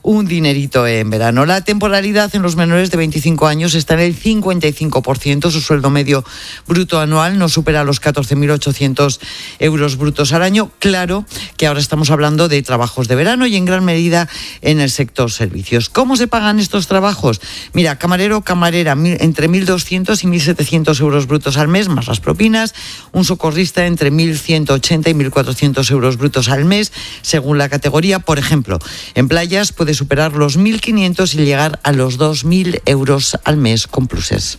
un dinerito en verano. La temporalidad en los menores de 25 años está en el 55%. Su sueldo medio bruto anual no supera los 14.800 euros brutos al año. Claro que ahora estamos hablando de trabajos de verano y en gran medida en el sector servicios. ¿Cómo se pagan estos trabajos? Mira, camarero o camarera entre 1.200 y 1.700 euros brutos al mes, más las propinas. Un socorrista entre 1.180 y 1.400 euros brutos al mes, según la categoría. Por ejemplo, en playas puede superar los 1.500 y llegar a los 2.000 euros al mes con pluses.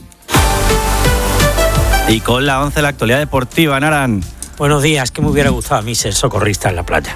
Y con la 11, la actualidad deportiva, Naran. Buenos días, que me hubiera gustado a mí ser socorrista en la playa.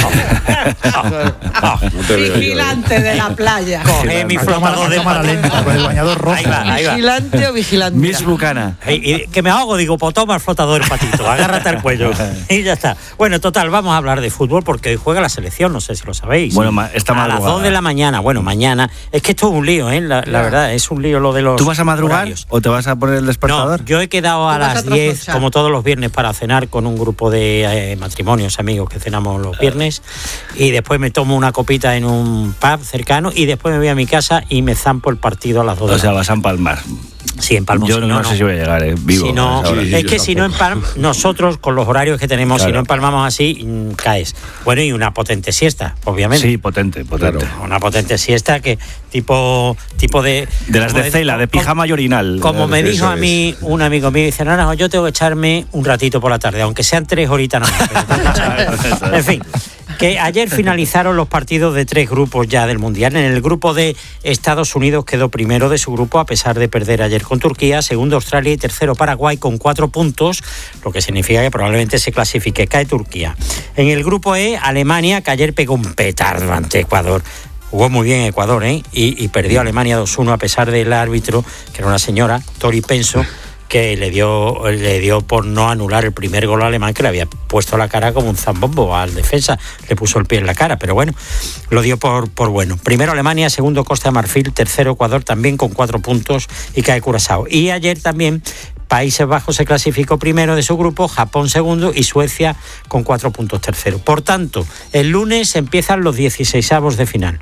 Vigilante de la playa. Coge mi flotador de cámara lenta con el bañador rojo. Ahí va. ¿Vigilante o vigilante? Miss Bucana. Y que me ahogo, digo, pues toma el flotador, patito, agárrate al cuello. Y ya está. Bueno, total, vamos a hablar de fútbol porque hoy juega la selección, no sé si lo sabéis. Bueno, esta madrugada. A las 2 de la mañana. Bueno, mañana. Es que esto es un lío, la verdad, es un lío lo de los. ¿Tú vas a madrugar horarios. o te vas a poner el despertador? No, yo he quedado a las 10, como todos los viernes, para cenar con un grupo de matrimonios, amigos que cenamos los viernes. Y después me tomo una copita en un pub cercano y después me voy a mi casa y me zampo el partido a las 2 de la O sea, vas a empalmar. Sí, empalmo. Yo no sé si voy a llegar vivo. Si no, es que si no empalmamos, nosotros con los horarios que tenemos, claro. Si no empalmamos así, caes. Bueno, y una potente siesta, obviamente. Sí, potente. Claro. Una potente siesta que tipo de... De las de cela, de pijama y orinal. Como me dijo a mí un amigo mío, dice, no, yo tengo que echarme un ratito por la tarde, aunque sean 3 horitas nada más. En fin. Que ayer finalizaron los partidos de 3 grupos ya del Mundial. En el grupo de Estados Unidos quedó primero de su grupo a pesar de perder ayer con Turquía, segundo Australia y tercero Paraguay con 4 puntos, lo que significa que probablemente se clasifique. Cae Turquía. En el grupo E, Alemania, que ayer pegó un petardo ante Ecuador. Jugó muy bien Ecuador, y perdió Alemania 2-1 a pesar del árbitro, que era una señora, Tori Penso, que le dio por no anular el primer gol alemán, que le había puesto la cara como un zambombo al defensa, le puso el pie en la cara, pero bueno, lo dio por bueno. Primero Alemania, segundo Costa de Marfil, tercero Ecuador también con 4 puntos y cae Curazao. Y ayer también Países Bajos se clasificó primero de su grupo, Japón segundo y Suecia con 4 puntos tercero. Por tanto, el lunes empiezan los 16avos de final.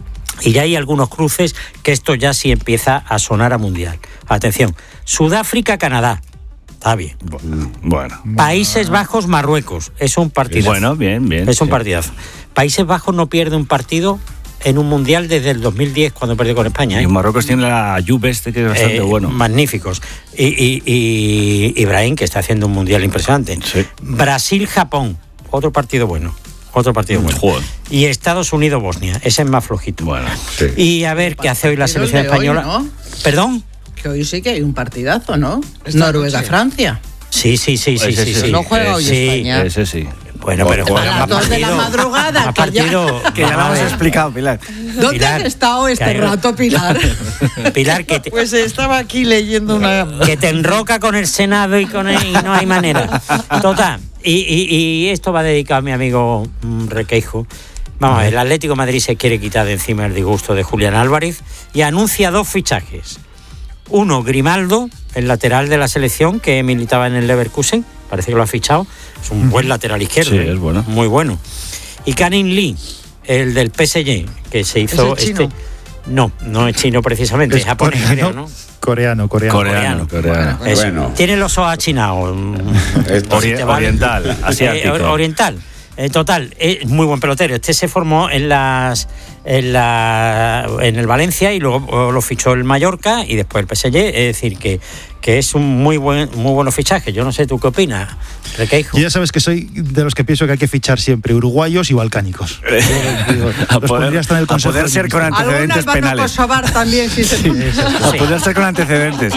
Y ya hay algunos cruces que esto ya sí empieza a sonar a mundial. Atención, Sudáfrica-Canadá. Está bien. Bueno. Países Bajos, Marruecos. Es un partidazo. Bueno, bien. Es un partidazo. Países Bajos no pierde un partido en un mundial desde el 2010 cuando perdió con España. Y Marruecos tiene la Juve que es bastante bueno. Magníficos. Y Ibrahim, que está haciendo un mundial impresionante. Sí. Brasil-Japón. Otro partido bueno. Joder. Y Estados Unidos-Bosnia. Ese es más flojito. Bueno, sí. Y a ver qué hace hoy la selección española. Hoy, ¿no? ¿Perdón? Que hoy sí que hay un partidazo, ¿no? Noruega-Francia. Sí. No juega hoy España. Ese sí. Bueno, pero a las 2 de la madrugada. Que ya lo hemos explicado, Pilar. ¿Dónde has estado este rato, Pilar? Pilar, Pues estaba aquí leyendo una... Que te enroca con el Senado y no hay manera. Total. Y esto va dedicado a mi amigo Requeijo. Vamos a ver, el Atlético de Madrid se quiere quitar de encima el disgusto de Julián Álvarez y anuncia 2 fichajes. Uno, Grimaldo, el lateral de la selección que militaba en el Leverkusen, parece que lo ha fichado. Es un buen lateral izquierdo. Sí, es bueno. Muy bueno. Y Kanin Lee, el del PSG, que se hizo ¿Es el chino? No es chino precisamente, es japonés, creo, ¿no? Coreano. Bueno. Tiene los ojos achinados. Oriental, asiático. Oriental. Total, es muy buen pelotero. Este se formó en el Valencia y luego lo fichó el Mallorca y después el PSG. Es decir, que es un muy buenos fichajes. Yo no sé, ¿tú qué opinas, Requeijo? Yo ya sabes que soy de los que pienso que hay que fichar siempre uruguayos y balcánicos. A poder ser con antecedentes penales. También, A poder ser con antecedentes.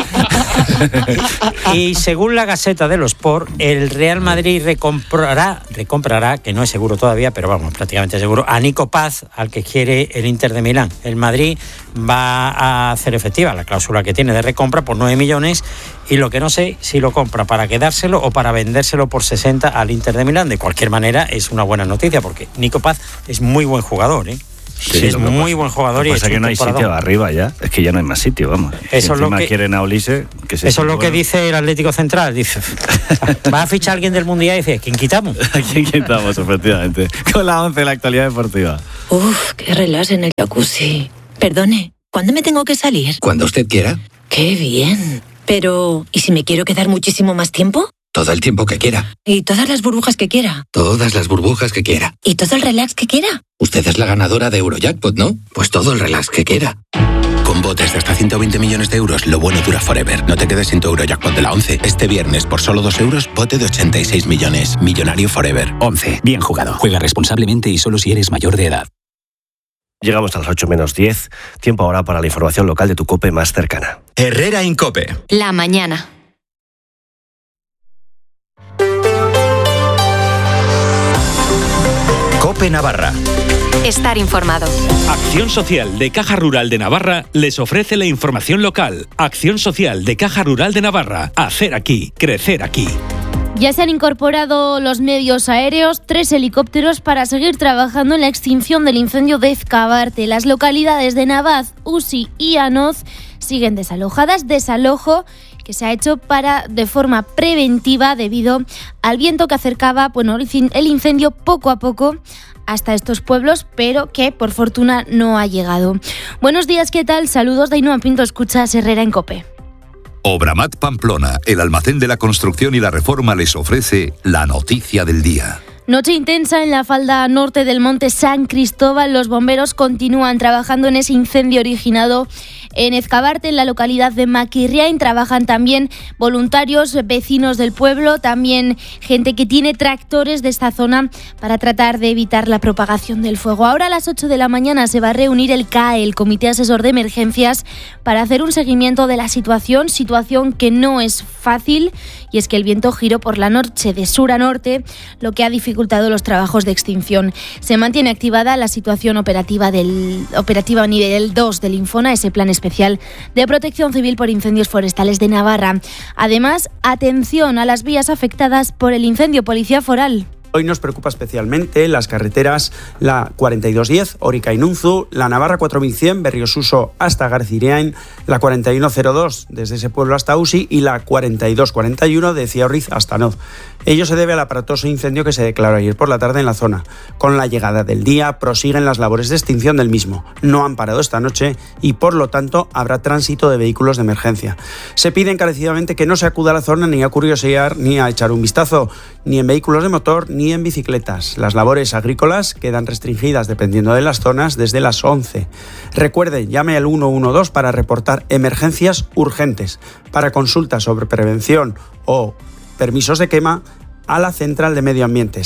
Y según la Gaceta de los Sport, el Real Madrid recomprará, que no es seguro todavía, pero vamos, prácticamente seguro, a Nico Paz, al que quiere el Inter de Milán. El Madrid va a hacer efectiva la cláusula que tiene de recompra por 9 millones y lo que no sé si lo compra para quedárselo o para vendérselo por 60 al Inter de Milán. De cualquier manera es una buena noticia porque Nico Paz es muy buen jugador, Sí, es muy buen jugador. Pasa que no hay sitio arriba ya. Es que ya no hay más sitio, vamos. Eso es lo que quieren a Olise. Eso es lo que dice el Atlético Central. Dice, va a fichar a alguien del Mundial y dice, ¿quién quitamos? ¿A quién quitamos, efectivamente? Con la 11, la actualidad deportiva. Uf, qué relax en el jacuzzi. Perdone, ¿cuándo me tengo que salir? Cuando usted quiera. ¡Qué bien! Pero, ¿y si me quiero quedar muchísimo más tiempo? Todo el tiempo que quiera. ¿Y todas las burbujas que quiera? Todas las burbujas que quiera. ¿Y todo el relax que quiera? Usted es la ganadora de Eurojackpot, ¿no? Pues todo el relax que quiera. Con botes de hasta 120 millones de euros, lo bueno dura forever. No te quedes sin tu Eurojackpot de la 11. Este viernes, por solo 2 euros, bote de 86 millones. Millonario forever. 11. Bien jugado. Juega responsablemente y solo si eres mayor de edad. Llegamos a las 8 menos 10. Tiempo ahora para la información local de tu COPE más cercana. Herrera Incope. La mañana. COPE Navarra. Estar informado. Acción Social de Caja Rural de Navarra les ofrece la información local. Acción Social de Caja Rural de Navarra. Hacer aquí, crecer aquí. Ya se han incorporado los medios aéreos, 3 helicópteros para seguir trabajando en la extinción del incendio de Ezcabarte. Las localidades de Navaz, Usi y Anoz siguen desalojadas. Desalojo que se ha hecho de forma preventiva debido al viento que acercaba el incendio poco a poco hasta estos pueblos, pero que por fortuna no ha llegado. Buenos días, ¿qué tal? Saludos de Ainhoa Pinto, escuchas Herrera en COPE. Obramat Pamplona, el almacén de la construcción y la reforma, les ofrece la noticia del día. Noche intensa en la falda norte del monte San Cristóbal. Los bomberos continúan trabajando en ese incendio originado en Ezcabarte, en la localidad de Maquirriain. Trabajan también voluntarios, vecinos del pueblo, también gente que tiene tractores de esta zona para tratar de evitar la propagación del fuego. Ahora a las 8 de la mañana se va a reunir el CAE, el Comité Asesor de Emergencias, para hacer un seguimiento de la situación que no es fácil, y es que el viento giró por la noche de sur a norte, lo que ha dificultado los trabajos de extinción. Se mantiene activada la situación operativa nivel 2 del Infona, ese plan especial de protección civil por incendios forestales de Navarra. Además, atención a las vías afectadas por el incendio. Policía Foral. Hoy nos preocupa especialmente las carreteras, la 4210, Orica-Inunzu, la Navarra 4100, Berriosuso hasta Garciriain, la 4102, desde ese pueblo hasta Usi, y la 4241, de Ciaurriz hasta Noz. Ello se debe al aparatoso incendio que se declaró ayer por la tarde en la zona. Con la llegada del día, prosiguen las labores de extinción del mismo. No han parado esta noche y, por lo tanto, habrá tránsito de vehículos de emergencia. Se pide encarecidamente que no se acuda a la zona ni a curiosear, ni a echar un vistazo, ni en vehículos de motor, ni en bicicletas. Las labores agrícolas quedan restringidas, dependiendo de las zonas, desde las 11. Recuerde, llame al 112 para reportar emergencias urgentes. Para consultas sobre prevención o permisos de quema, a la Central de Medio Ambiente,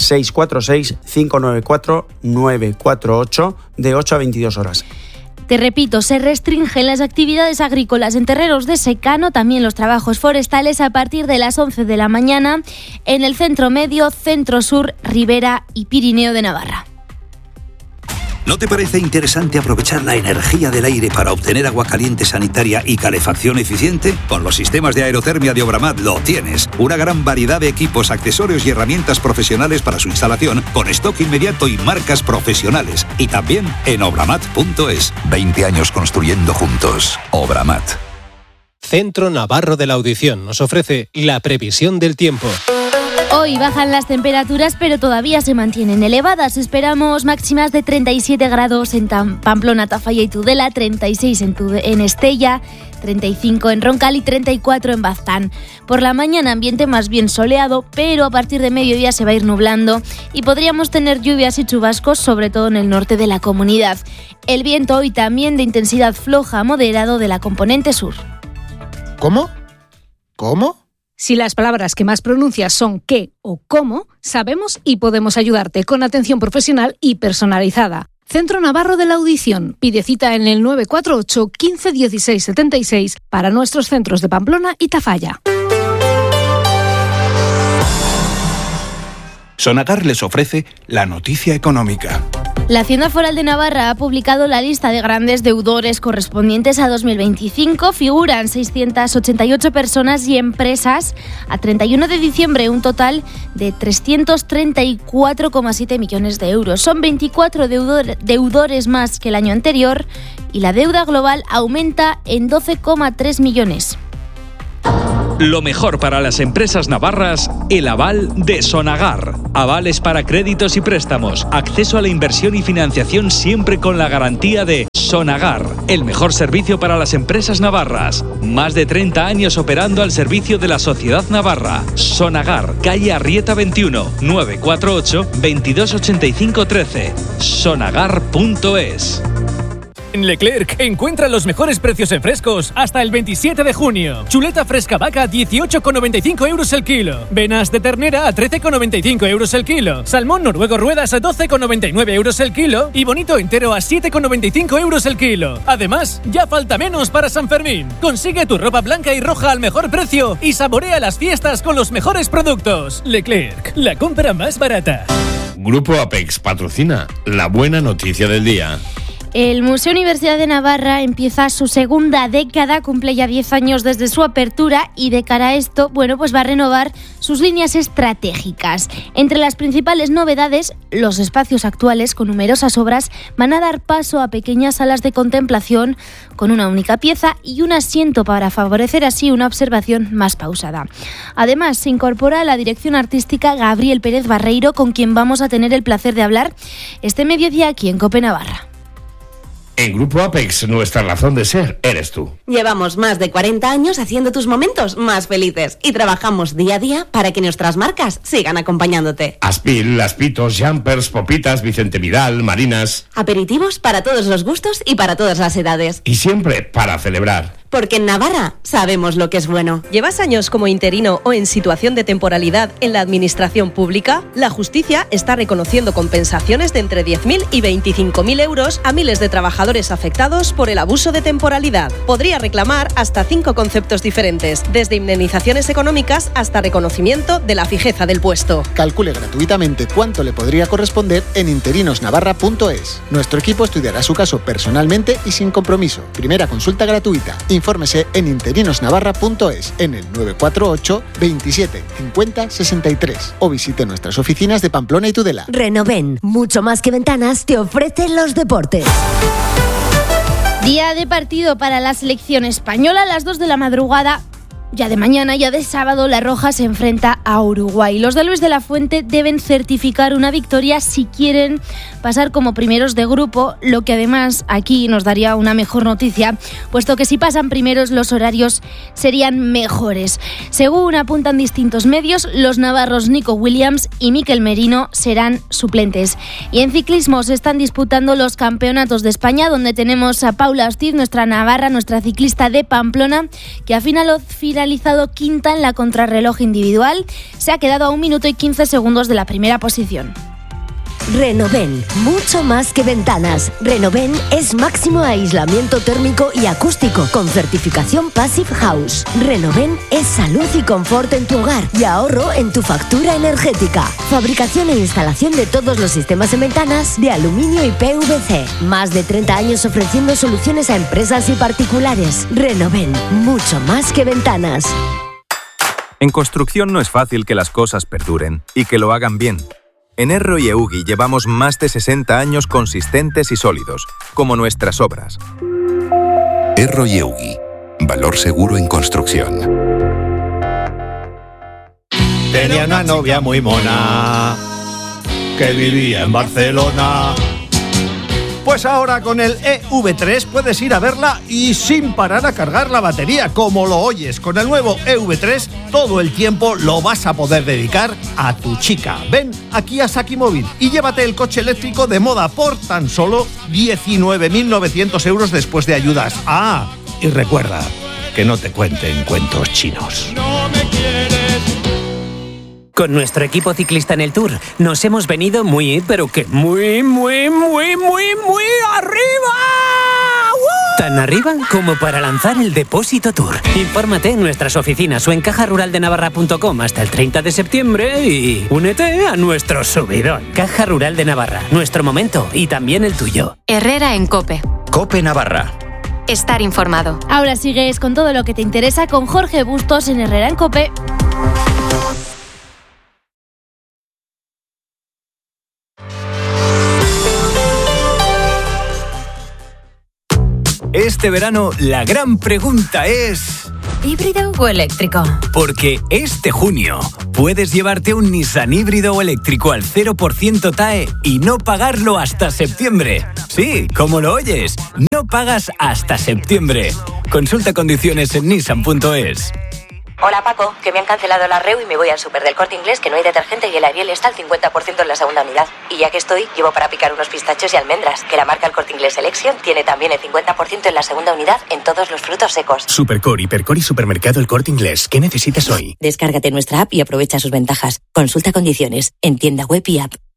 646-594-948, de 8 a 22 horas. Te repito, se restringen las actividades agrícolas en terrenos de secano, también los trabajos forestales a partir de las 11 de la mañana en el centro medio, centro sur, Ribera y Pirineo de Navarra. ¿No te parece interesante aprovechar la energía del aire para obtener agua caliente sanitaria y calefacción eficiente? Con los sistemas de aerotermia de Obramat lo tienes. Una gran variedad de equipos, accesorios y herramientas profesionales para su instalación, con stock inmediato y marcas profesionales. Y también en obramat.es. 20 años construyendo juntos. Obramat. Centro Navarro de la Audición nos ofrece la previsión del tiempo. Hoy bajan las temperaturas, pero todavía se mantienen elevadas. Esperamos máximas de 37 grados en Pamplona, Tafalla y Tudela, 36 en Estella, 35 en Roncal y 34 en Baztán. Por la mañana ambiente más bien soleado, pero a partir de mediodía se va a ir nublando y podríamos tener lluvias y chubascos, sobre todo en el norte de la comunidad. El viento hoy también de intensidad floja a moderado de la componente sur. ¿Cómo? Si las palabras que más pronuncias son qué o cómo, sabemos y podemos ayudarte con atención profesional y personalizada. Centro Navarro de la Audición. Pide cita en el 948 15 16 76 para nuestros centros de Pamplona y Tafalla. Sonagar les ofrece la noticia económica. La Hacienda Foral de Navarra ha publicado la lista de grandes deudores correspondientes a 2025. Figuran 688 personas y empresas. A 31 de diciembre, un total de 334,7 millones de euros. Son 24 deudores más que el año anterior y la deuda global aumenta en 12,3 millones. Lo mejor para las empresas navarras, el aval de Sonagar. Avales para créditos y préstamos, acceso a la inversión y financiación siempre con la garantía de Sonagar, el mejor servicio para las empresas navarras. Más de 30 años operando al servicio de la sociedad navarra. Sonagar, calle Arrieta 21, 948 2285 13. Sonagar.es. En Leclerc encuentra los mejores precios en frescos hasta el 27 de junio. Chuleta fresca vaca 18,95 euros el kilo. Venas de ternera a 13,95 euros el kilo. Salmón noruego ruedas a 12,99 euros el kilo. Y bonito entero a 7,95 euros el kilo. Además, ya falta menos para San Fermín. Consigue tu ropa blanca y roja al mejor precio y saborea las fiestas con los mejores productos. Leclerc, la compra más barata. Grupo Apex patrocina la buena noticia del día. El Museo Universidad de Navarra empieza su segunda década, cumple ya 10 años desde su apertura y de cara a esto, pues va a renovar sus líneas estratégicas. Entre las principales novedades, los espacios actuales con numerosas obras van a dar paso a pequeñas salas de contemplación con una única pieza y un asiento para favorecer así una observación más pausada. Además, se incorpora a la dirección artística Gabriel Pérez Barreiro, con quien vamos a tener el placer de hablar este mediodía aquí en COPE Navarra. En Grupo Apex, nuestra razón de ser eres tú. Llevamos más de 40 años haciendo tus momentos más felices y trabajamos día a día para que nuestras marcas sigan acompañándote. Aspil, Aspitos, Jumpers, Popitas, Vicente Vidal, Marinas. Aperitivos para todos los gustos y para todas las edades. Y siempre para celebrar. Porque en Navarra sabemos lo que es bueno. ¿Llevas años como interino o en situación de temporalidad en la administración pública? La justicia está reconociendo compensaciones de entre 10.000 y 25.000 euros a miles de trabajadores afectados por el abuso de temporalidad. Podría reclamar hasta 5 conceptos diferentes, desde indemnizaciones económicas hasta reconocimiento de la fijeza del puesto. Calcule gratuitamente cuánto le podría corresponder en interinosnavarra.es. Nuestro equipo estudiará su caso personalmente y sin compromiso. Primera consulta gratuita. Infórmese en interinosnavarra.es en el 948 27 50 63 o visite nuestras oficinas de Pamplona y Tudela. Renoven, mucho más que ventanas, te ofrecen los deportes. Día de partido para la selección española a las 2 de la madrugada. Ya de mañana, ya de sábado, La Roja se enfrenta a Uruguay. Los de Luis de la Fuente deben certificar una victoria si quieren pasar como primeros de grupo, lo que además aquí nos daría una mejor noticia, puesto que si pasan primeros los horarios serían mejores. Según apuntan distintos medios, los navarros Nico Williams y Mikel Merino serán suplentes. Y en ciclismo se están disputando los campeonatos de España, donde tenemos a Paula Astiz, nuestra navarra, nuestra ciclista de Pamplona, que ha finalizado quinta en la contrarreloj individual. Se ha quedado a 1 minuto y 15 segundos de la primera posición. Renoven, mucho más que ventanas. Renoven es máximo aislamiento térmico y acústico con certificación Passive House. Renoven es salud y confort en tu hogar y ahorro en tu factura energética. Fabricación e instalación de todos los sistemas en ventanas de aluminio y PVC. Más de 30 años ofreciendo soluciones a empresas y particulares. Renoven, mucho más que ventanas. En construcción no es fácil que las cosas perduren y que lo hagan bien. En Erro y Eugi llevamos más de 60 años consistentes y sólidos, como nuestras obras. Erro y Eugi, valor seguro en construcción. Tenía una novia muy mona que vivía en Barcelona. Pues ahora con el EV3 puedes ir a verla y sin parar a cargar la batería, como lo oyes. Con el nuevo EV3 todo el tiempo lo vas a poder dedicar a tu chica. Ven aquí a Saki Móvil y llévate el coche eléctrico de moda por tan solo 19.900 euros después de ayudas. Ah, y recuerda que no te cuenten cuentos chinos. No me quieres. Con nuestro equipo ciclista en el Tour nos hemos venido muy, pero que muy arriba. ¡Woo! Tan arriba como para lanzar el Depósito Tour. Infórmate en nuestras oficinas o en cajaruraldenavarra.com hasta el 30 de septiembre y únete a nuestro subidón. Caja Rural de Navarra, nuestro momento y también el tuyo. Herrera en COPE. COPE Navarra. Estar informado. Ahora sigues con todo lo que te interesa con Jorge Bustos en Herrera en COPE. Este verano la gran pregunta es... ¿Híbrido o eléctrico? Porque este junio puedes llevarte un Nissan híbrido o eléctrico al 0% TAE y no pagarlo hasta septiembre. Sí, como lo oyes, no pagas hasta septiembre. Consulta condiciones en nissan.es. Hola Paco, que me han cancelado la REU y me voy al súper del Corte Inglés, que no hay detergente y el Ariel está al 50% en la segunda unidad. Y ya que estoy, llevo para picar unos pistachos y almendras, que la marca El Corte Inglés Selection tiene también el 50% en la segunda unidad en todos los frutos secos. Supercore, Hipercore y Supermercado El Corte Inglés. ¿Qué necesitas hoy? Descárgate nuestra app y aprovecha sus ventajas. Consulta condiciones en tienda web y app.